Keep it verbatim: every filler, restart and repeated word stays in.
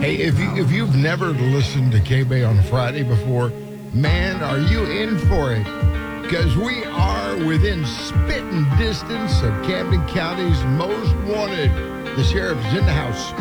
Hey, if you if you've never listened to K-Bay on Friday before, man, are you in for it? Because we are within spitting distance of Camden County's most wanted. The sheriff is in the house.